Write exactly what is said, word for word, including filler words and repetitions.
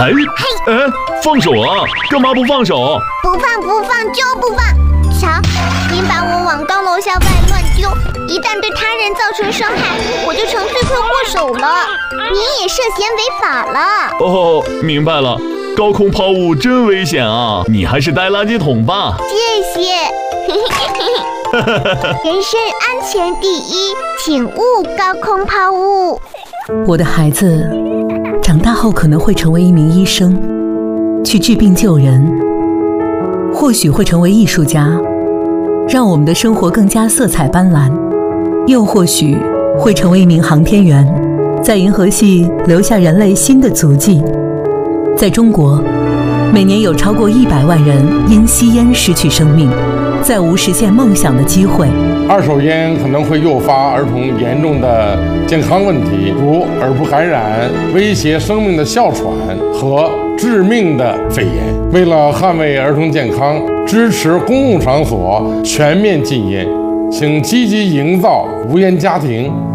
哎哎，放手啊！干嘛不放手？ 不放不放就不放！瞧，您把我往高楼下外乱丢，一旦对他人造成伤害，我就成罪魁祸首了。您也涉嫌违法了。 哦，明白了。高空抛物真危险啊！你还是带垃圾桶吧。 谢谢。人身安全第一，请勿高空抛物。 我的孩子长大后可能会成为一名医生，去治病救人，或许会成为艺术家，让我们的生活更加色彩斑斓，又或许会成为一名航天员，在银河系留下人类新的足迹。在中国，每年有超过一百万人因吸烟失去生命，再无实现梦想的机会。 二手烟可能会诱发儿童严重的健康问题，如耳部感染、威胁生命的哮喘和致命的肺炎。为了捍卫儿童健康，支持公共场所全面禁烟，请积极营造无烟家庭。